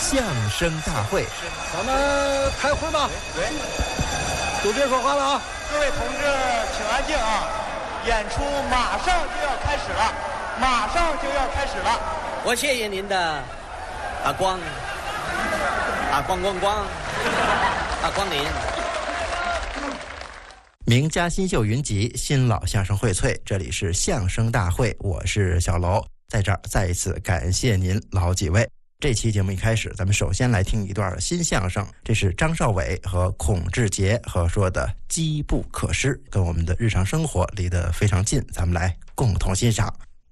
相声大会。 咱们开会吧。 对， 都别说话了啊！ 各位同志，请安静啊！演出马上就要开始了，马上就要开始了。 我谢谢您的光临。 名家新秀云集，新老相声荟萃，这里是相声大会，我是小楼，在这儿再一次感谢您老几位。这期节目一开始，咱们首先来听一段新相声，这是张少伟和孔志杰合说的《机不可失》，跟我们的日常生活离得非常近，咱们来共同欣赏。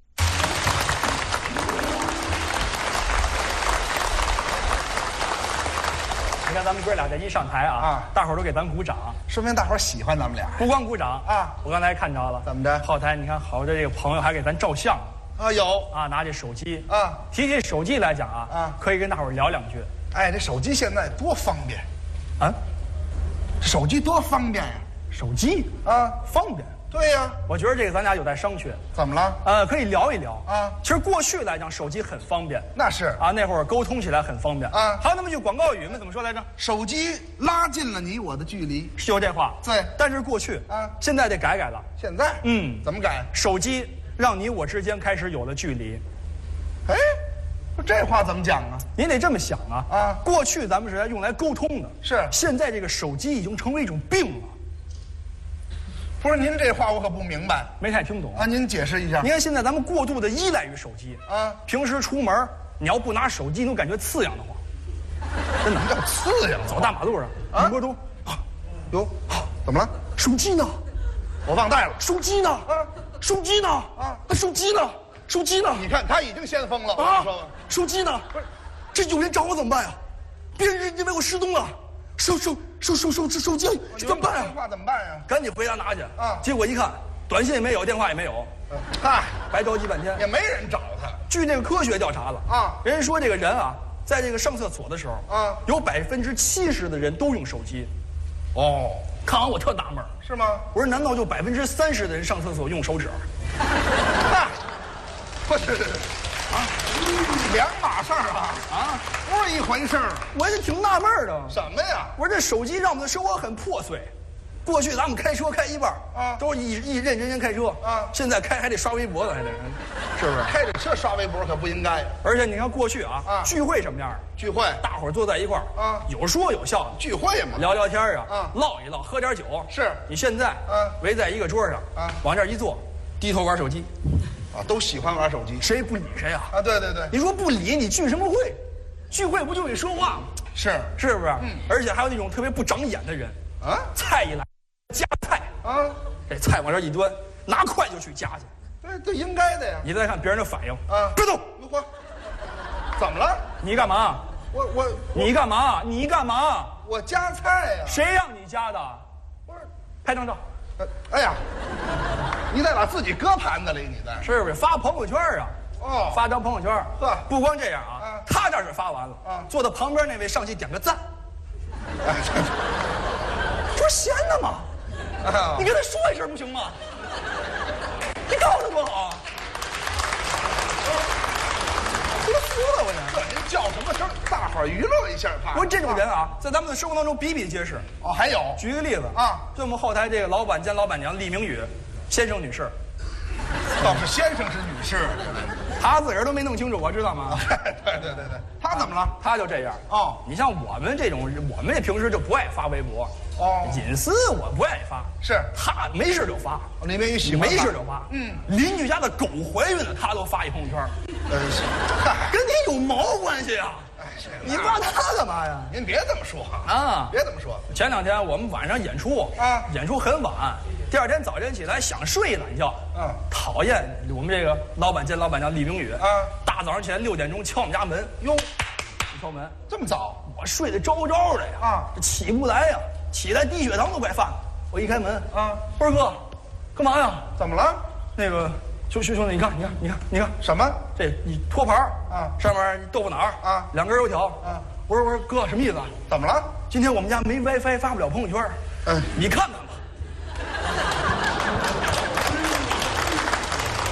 你看咱们哥俩这一上台啊，大伙儿都给咱鼓掌， 说明大伙儿喜欢咱们俩。 不光鼓掌啊， 我刚才看着了， 怎么着？ 后台你看好多这个朋友还给咱照相啊，有啊，拿这手机啊。 提起手机来讲啊，可以跟大伙儿聊两句。 哎，这手机现在多方便啊！ 手机多方便呀！ 手机啊， 方便。 对呀， 我觉得这个咱俩有待商榷。 怎么了？ 可以聊一聊啊。 其实过去来讲，手机很方便， 那是啊，那会儿沟通起来很方便啊。 还有那么句广告语嘛，怎么说来着？ 手机拉近了你我的距离， 是有这话。 对， 但是过去啊， 现在得改了。 现在怎么改？ 手机让你我之间开始有了距离。 哎，这话怎么讲啊？ 您得这么想啊！ 啊， 过去咱们是用来沟通的， 是。 现在这个手机已经成为一种病了。 不是您这话我可不明白， 没太听懂啊！您解释一下。 你看现在咱们过度的依赖于手机啊， 平时出门你要不拿手机，你都感觉刺痒的慌。 真的叫刺痒？ 走大马路上啊，过度， 哟，怎么了？ 手机呢？ 我忘带了。 手机呢？啊，手机呢？啊，手机呢？手机呢？ 你看他已经先锋了啊！说吧， 手机呢？不是，这有人找我怎么办呀？别人认为我失踪了，手机这怎么办呀？ 电话怎么办呀？ 赶紧回家拿去啊！ 结果一看，短信也没有，电话也没有， 嗨， 白着急半天， 也没人找他。 据这个科学调查了啊，人家说这个人啊，在这个上厕所的时候啊，有70%的人都用手机。 哦， 看完我特纳闷， 是吗？ 我说难道就30%的人上厕所用手指？ 嗨，不是啊，两码事儿啊，不是一回事儿。 我也挺纳闷的。 什么呀？ 我说这手机让我们的生活很破碎。过去咱们开车开一半啊，都是一认真开车啊，现在开还得刷微博呢，还得，是不是？ 开着车刷微博可不应该。 而且你看过去啊，聚会什么样？ 聚会， 大伙儿坐在一块儿啊，有说有笑的。 聚会嘛， 聊聊天啊，唠一唠，喝点酒。 是你现在围在一个桌上往这儿一坐，低头玩手机， 啊，都喜欢玩手机， 谁不理谁啊？ 啊，对对对。 你说不理你聚什么会？聚会不就得说话吗？ 是不是？而且还有那种特别不长眼的人啊，菜一来夹菜啊，这菜往这一端，拿筷就去夹去。 这应该的呀。 你再看别人的反应啊， 别动！ 我怎么了？ 你干嘛？你干嘛？你干嘛？ 我夹菜呀。 谁让你夹的？ 不是， 拍张照。 哎呀，你在哪自己搁盘子里？你在是不是发朋友圈啊？哦，发张朋友圈。 呵， 不光这样啊，他这是发完了啊，坐在旁边那位上去点个赞。这不是闲的吗？你跟他说一声不行吗？你告诉他多好啊！我都服了，我这。 这您叫什么声？大伙儿娱乐一下，怕。 不是这种人啊，在咱们的生活当中比比皆是。 哦，还有， 举一个例子啊， 就我们后台这个老板兼老板娘李明宇先生女士， 倒是先生是女士， 他自个儿都没弄清楚，我知道吗？ 对，他怎么了？ 他就这样哦。你像我们这种，我们也平时就不爱发微博哦，隐私我不爱发。 是他没事就发， 李明宇喜欢没事就发。邻居家的狗怀孕了，他都发一朋友圈。跟你有毛关系啊？你发他干嘛呀？ 您别这么说啊！ 别这么说。 前2天我们晚上演出啊，演出很晚，第2天早晨起来想睡一懒觉，讨厌我们这个老板兼老板娘李明宇啊，大早上起来6点钟敲我们家门，哟，一敲门这么早， 我睡得着着的呀，这起不来呀，起来低血糖都快犯了。我一开门我说哥，干嘛呀？ 怎么了？ 那个兄弟，你看什么？ 这你托盘上面豆腐脑2根油条我说哥什么意思？ 怎么了？ 今天我们家没 WiFi 发不了朋友圈，你看看吧。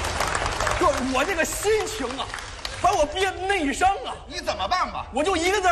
哥，我这个心情啊，把我憋内伤啊！ 你怎么办吧？ 我就一个字。